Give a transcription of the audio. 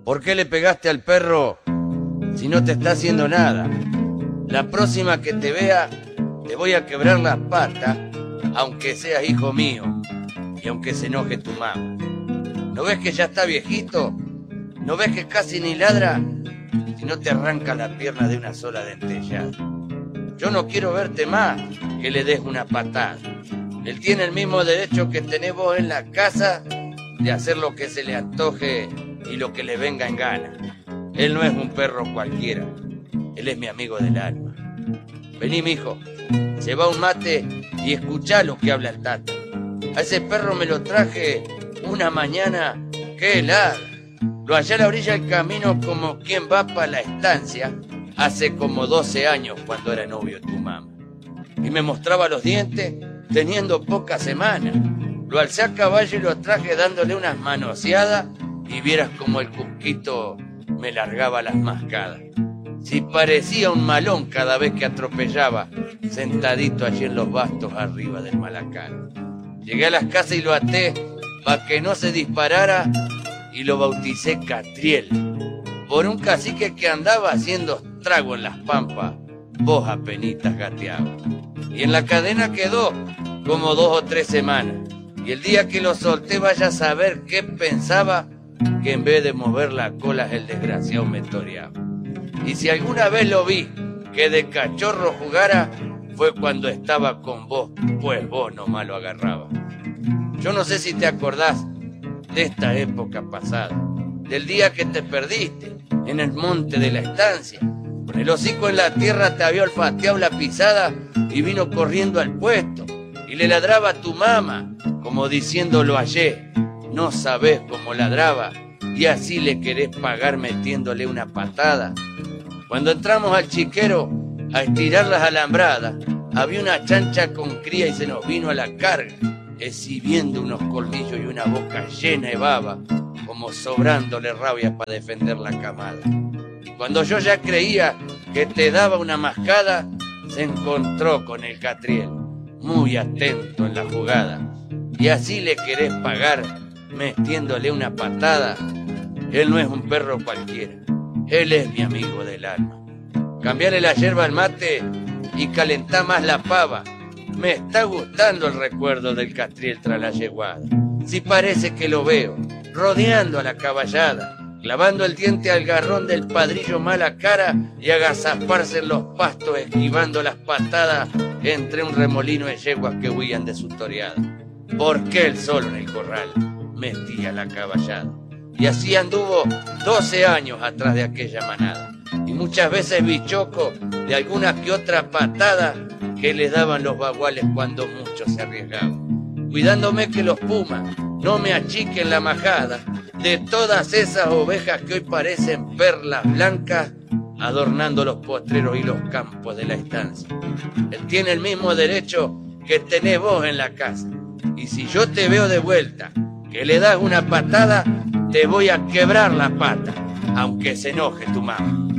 ¿Por qué le pegaste al perro si no te está haciendo nada? La próxima que te vea, te voy a quebrar las patas, aunque seas hijo mío y aunque se enoje tu mamá. ¿No ves que ya está viejito? ¿No ves que casi ni ladra? Si no te arranca la pierna de una sola dentellada. Yo no quiero verte más que le des una patada. Él tiene el mismo derecho que tenés vos en la casa de hacer lo que se le antoje y lo que le venga en gana. Él no es un perro cualquiera. Él es mi amigo del alma. Vení, mijo, lleva un mate y escuchá lo que habla el Tata. A ese perro me lo traje una mañana que helada. Lo hallé a la orilla del camino como quien va para la estancia hace como 12 años cuando era novio de tu mamá. Y me mostraba los dientes teniendo pocas semanas. Lo alcé a caballo y lo traje dándole unas manoseadas y vieras como el cusquito me largaba las mascadas. Si parecía un malón cada vez que atropellaba, sentadito allí en los bastos arriba del Malacara. Llegué a las casas y lo até para que no se disparara y lo bauticé Catriel. Por un cacique que andaba haciendo estrago en las pampas, vos apenitas gateabas. Y en la cadena quedó como 2 o 3 semanas. Y el día que lo solté vaya a saber qué pensaba, que en vez de mover la cola el desgraciado me toreaba. Y si alguna vez lo vi que de cachorro jugara, fue cuando estaba con vos, pues vos nomás lo agarrabas. Yo no sé si te acordás de esta época pasada, del día que te perdiste en el monte de la estancia. Con el hocico en la tierra te había olfateado la pisada y vino corriendo al puesto y le ladraba a tu mamá, como diciéndolo ayer. No sabés cómo ladraba y así le querés pagar metiéndole una patada. Cuando entramos al chiquero a estirar las alambradas, había una chancha con cría y se nos vino a la carga, exhibiendo unos colmillos y una boca llena de baba, como sobrándole rabia para defender la camada. Y cuando yo ya creía que te daba una mascada, se encontró con el Catriel, muy atento en la jugada. Y así le querés pagar metiéndole una patada. Él no es un perro cualquiera, él es mi amigo del alma. Cambiarle la yerba al mate y calentá más la pava. Me está gustando el recuerdo del Catriel tras la yeguada. Si parece que lo veo, rodeando a la caballada, clavando el diente al garrón del padrillo mala cara y agazaparse en los pastos esquivando las patadas entre un remolino de yeguas que huían de su toreada. Porque él solo en el corral metía la caballada. Y así anduvo 12 años atrás de aquella manada. Y muchas veces bichoco de alguna que otra patada que le daban los baguales cuando mucho se arriesgaban. Cuidándome que los pumas no me achiquen la majada de todas esas ovejas que hoy parecen perlas blancas adornando los potreros y los campos de la estancia. Él tiene el mismo derecho que tenés vos en la casa. Y si yo te veo de vuelta que le das una patada, te voy a quebrar la pata, aunque se enoje tu mamá.